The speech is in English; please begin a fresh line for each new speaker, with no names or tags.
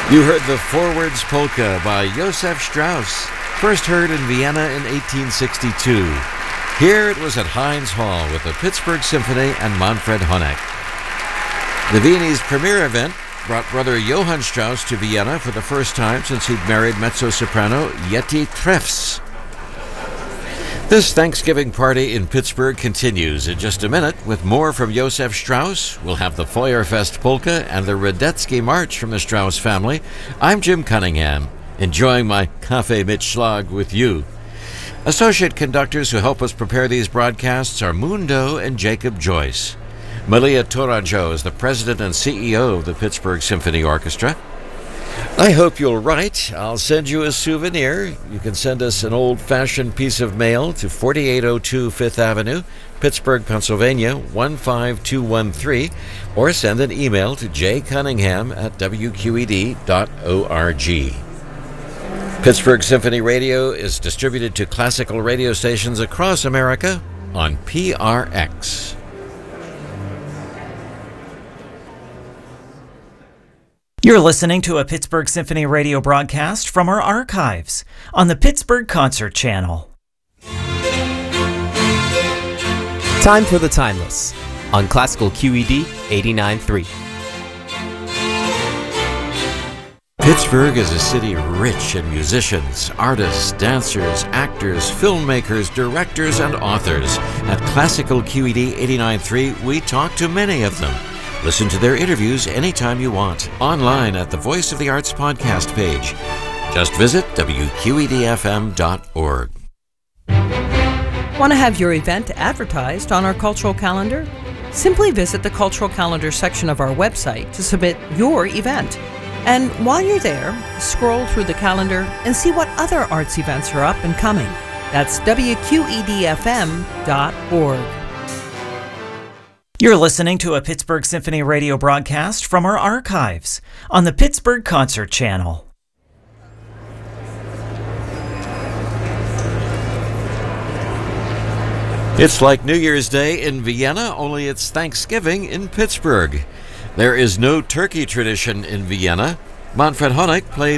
You heard the Forwards Polka by Josef Strauss, first heard in Vienna in 1862. Here it was at Heinz Hall with the Pittsburgh Symphony and Manfred Honeck. The Viennese premiere event brought brother Johann Strauss to Vienna for the first time since he'd married mezzo-soprano Yeti Treffs. This Thanksgiving party in Pittsburgh continues in just a minute with more from Josef Strauss. We'll have the Feuerfest Polka and the Radetzky March from the Strauss family. I'm Jim Cunningham, enjoying my Kaffee mit Schlag with you. Associate conductors who help us prepare these broadcasts are Moon Doe and Jacob Joyce. Malia Toranjo is the president and CEO of the Pittsburgh Symphony Orchestra. I hope you'll write. I'll send you a souvenir. You can send us an old-fashioned piece of mail to 4802 Fifth Avenue, Pittsburgh, Pennsylvania, 15213, or send an email to jcunningham@wqed.org. Pittsburgh Symphony Radio is distributed to classical radio stations across America on PRX.
You're listening to a Pittsburgh Symphony Radio broadcast from our archives on the Pittsburgh Concert Channel.
Time for the Timeless on Classical QED 89.3.
Pittsburgh is a city rich in musicians, artists, dancers, actors, filmmakers, directors, and authors. At Classical QED 89.3, we talk to many of them. Listen to their interviews anytime you want, online at the Voice of the Arts podcast page. Just visit wqedfm.org.
Want to have your event advertised on our cultural calendar? Simply visit the cultural calendar section of our website to submit your event. And while you're there, scroll through the calendar and see what other arts events are up and coming. That's wqedfm.org.
You're listening to a Pittsburgh Symphony Radio broadcast from our archives on the Pittsburgh Concert Channel.
It's like New Year's Day in Vienna, only it's Thanksgiving in Pittsburgh. There is no turkey tradition in Vienna. Manfred Honeck played